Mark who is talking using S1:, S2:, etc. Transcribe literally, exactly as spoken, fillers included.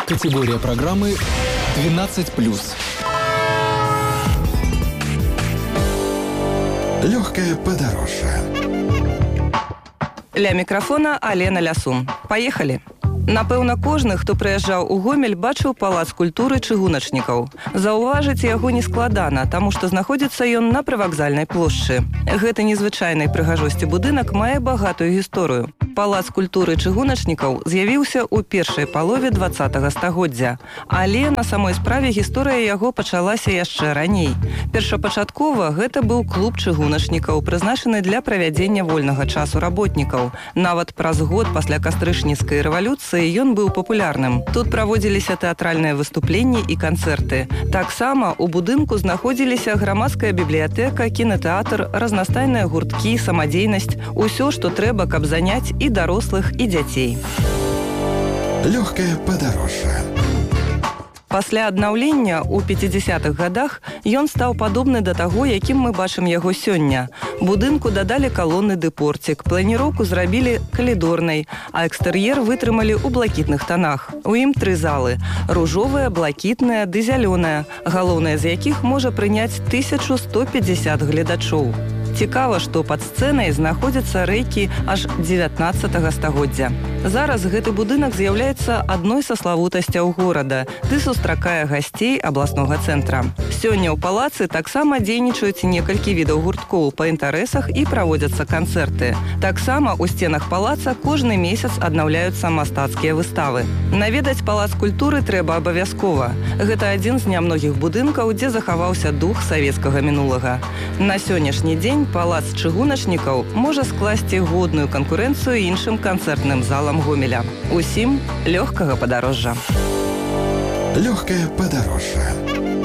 S1: Категория программы двенадцать плюс.
S2: Легкое подорожье.
S3: Ля мікрафона Алена Лясун. Поехали! Напэўна, кожны, хто прыязджаў у Гомель, бачыў палац культуры чыгуначнікаў. Заўважыць яго нескладана, таму што знаходзіцца ён на прывакзальнай плошчы. Гэты незвычайнай прыгажосці будынак мае багатую гісторыю. Палац культуры чыгуначнікаў з'явіўся ў першай палове двадцатага стагоддзя. Але на самой справе гісторыя яго пачалася яшчэ раней. Першапачаткова гэта быў клуб чыгуначнікаў, прызначаны для правядзення вольнага часу работнікаў. Нават праз год пасля кастрычніцкай рэвалюцыі ён быў папулярным. Тут праводзіліся тэатральныя выступленні і канцэрты. Таксама у будынку знаходзіліся грамадская бібліятэка, кінатэатр, разнастайныя гурткі, самадзейнасць, усё, што трэба, каб заняць і дарослых, і дзяцей.
S2: Лёгкае падарожжа.
S3: Пасля аднаўлення ў пяцідзясятых гадах ён стаў падобны да таго, якім мы бачым яго сёння. Будынку дадалі калоны ды порцік, планіроўку зрабілі калідорнай, а экстэр'ер вытрымалі ў блакітных танах. У ім тры залы – ружовая, блакітная ды зялёная, галоўная з якіх можа прыняць тысячу сто пятьдесят гледачоў. Цікава, што пад сцэнай знаходзяцца рэйкі аж дзевятнаццатага стагоддзя. Зараз гэты будынак з'яўляецца адной са славутасцяў горада, ды сустракае гасцей абласнога цэнтра. Сёння ў палацы таксама дзейнічаюць некалькі відаў гурткоў па інтарэсах і праводзяцца канцэрты. Таксама ў сценах палаца кожны месяц аднаўляюцца мастацкія выставы. Наведаць палац культуры трэба абавязкова. Гэта адзін з нямногіх будынкаў, дзе захаваўся дух савецкага мінулага. На сённяшні дзень палац чыгуначнікаў можа скласці годную канкурэнцыю іншым канцэртным залам Гомеля. Усім лёгкага падарожжа.
S2: Лёгкае падарожжа.